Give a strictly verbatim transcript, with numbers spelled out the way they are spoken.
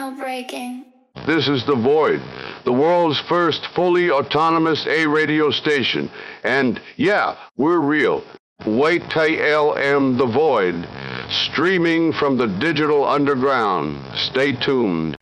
breaking. This is The Void, the world's first fully autonomous A radio station. And yeah, we're real. Wait till L M The Void, streaming from the digital underground. Stay tuned.